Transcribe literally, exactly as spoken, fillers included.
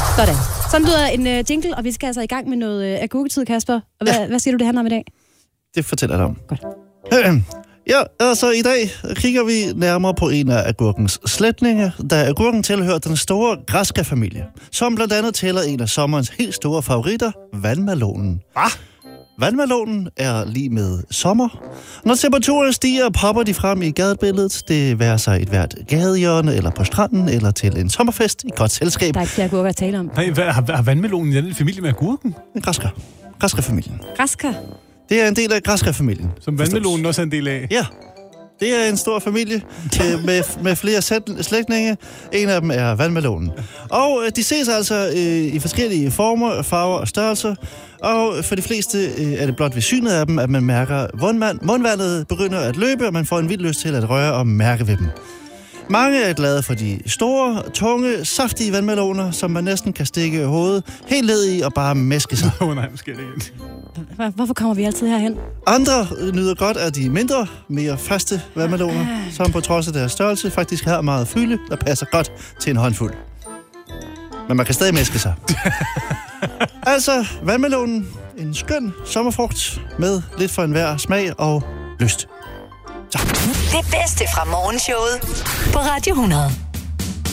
Sådan. Sådan lyder en uh, jingle, og vi skal altså i gang med noget uh, agurketid, Kasper. Og hvad, ja. hvad siger du, det handler om i dag? Det fortæller jeg dig om. Godt. Ja, altså i dag kigger vi nærmere på en af agurkens slægtninge, da agurken tilhører den store græskarfamilie, som blandt andet tæller en af sommerens helt store favoritter, vandmelonen. Hvad? Vandmelonen er lige med sommer. Når temperaturen stiger, popper de frem i gadebilledet. Det værer sig et hvert gadehjørne, eller på stranden, eller til en sommerfest i godt selskab. Der er ikke flere agurker at tale om. Nej, hvad, har, har vandmelonen i den familie med agurken? Græskar. Græskarfamilien. Græskar? Det er en del af græskarfamilien. Som vandmelonen også er en del af? Ja. Det er en stor familie øh, med, med flere slægtninge. En af dem er vandmelonen. Og øh, de ses altså øh, i forskellige former, farver og størrelser. Og for de fleste øh, er det blot ved synet af dem, at man mærker, at mundvandet begynder at løbe, og man får en vild lyst til at røre og mærke ved dem. Mange er glade for de store, tunge, saftige vandmeloner, som man næsten kan stikke hovedet helt ned i og bare mæske sig. Åh oh, nej, måske det igen. Hvorfor kommer vi altid herhen? Andre nyder godt af de mindre, mere faste vandmeloner, som på trods af deres størrelse faktisk har meget fylde, der passer godt til en håndfuld. Men man kan stadig mæske sig. Altså, vandmelonen, en skøn sommerfrugt med lidt for enhver smag og lyst. Tak. Det bedste fra morgenshowet på Radio hundrede.